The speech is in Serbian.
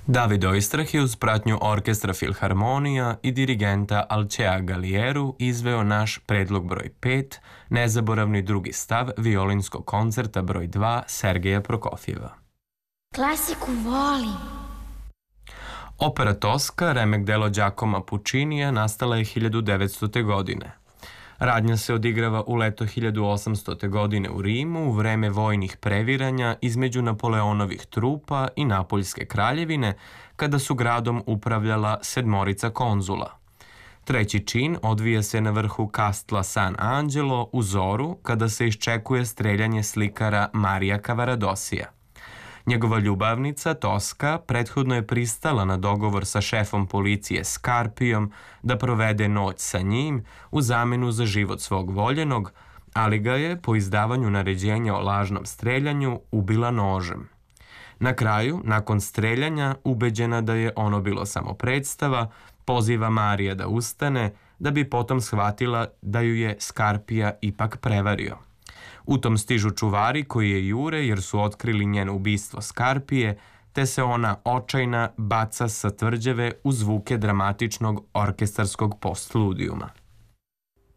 David Oistrah je uz pratnju Orkestra Filharmonija i dirigenta Alcea Gallieru izveo naš predlog broj 5, nezaboravni drugi stav violinskog koncerta broj 2 Sergeja Prokofjeva. Klasiku volim. Opera Tosca, remek delo Giacomo Puccinija, nastala je 1900. godine. Radnja se odigrava u leto 1800. godine u Rimu u vreme vojnih previranja između Napoleonovih trupa i Napoljske kraljevine, kada su gradom upravljala 7 konzula. Treći čin odvija se na vrhu Kastla San Angelo u zoru, kada se iščekuje streljanje slikara Marija Cavaradosija. Njegova ljubavnica, Tosca, prethodno je pristala na dogovor sa šefom policije Scarpijom da provede noć sa njim u zamenu za život svog voljenog, ali ga je, po izdavanju naređenja o lažnom streljanju, ubila nožem. Na kraju, nakon streljanja, ubeđena da je ono bilo samo predstava, poziva Marija da ustane, da bi potom shvatila da ju je Scarpija ipak prevario. U tom stižu čuvari koji je jure jer su otkrili njeno ubistvo Scarpije, te se ona očajna baca sa tvrđave u zvuke dramatičnog orkestarskog postludijuma.